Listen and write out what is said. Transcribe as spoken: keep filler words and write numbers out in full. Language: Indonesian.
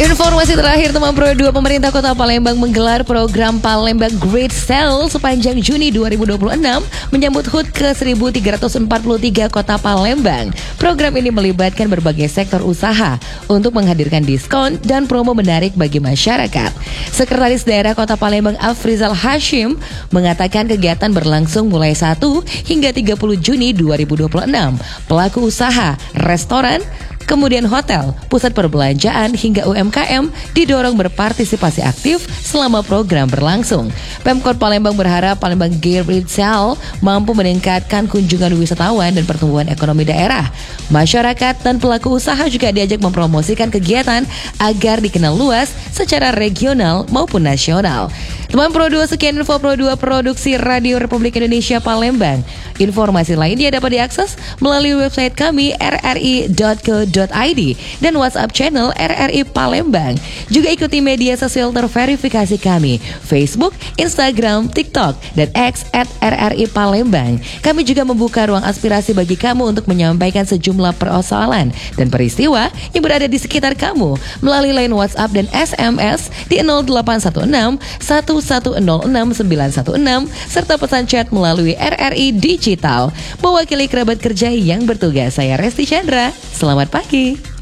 Informasi terakhir teman Pro dua, pemerintah Kota Palembang menggelar program Palembang Great Sale sepanjang Juni dua ribu dua puluh enam menyambut H U T ke seribu tiga ratus empat puluh tiga Kota Palembang. Program ini melibatkan berbagai sektor usaha untuk menghadirkan diskon dan promo menarik bagi masyarakat. Sekretaris Daerah Kota Palembang Afrizal Hashim mengatakan kegiatan berlangsung mulai satu hingga tiga puluh Juni dua ribu dua puluh enam. Pelaku usaha, restoran, kemudian hotel, pusat perbelanjaan hingga U M K M didorong berpartisipasi aktif selama program berlangsung. Pemkot Palembang berharap Palembang Great Sale mampu meningkatkan kunjungan wisatawan dan pertumbuhan ekonomi daerah. Masyarakat dan pelaku usaha juga diajak mempromosikan kegiatan agar dikenal luas secara regional maupun nasional. Teman Pro dua, sekian info Pro dua Produksi Radio Republik Indonesia Palembang. Informasi lainnya dapat diakses melalui website kami r r i dot co dot i d dan WhatsApp channel R R I Palembang. Juga ikuti media sosial terverifikasi kami, Facebook, Instagram, TikTok, dan X at R R I Palembang. Kami juga membuka ruang aspirasi bagi kamu untuk menyampaikan sejumlah persoalan dan peristiwa yang berada di sekitar kamu melalui line WhatsApp dan S M S di nol delapan satu enam satu satu nol enam sembilan satu enam serta pesan chat melalui R R I Digital. Mewakili kerabat kerja yang bertugas, saya Resti Chandra. Selamat pagi.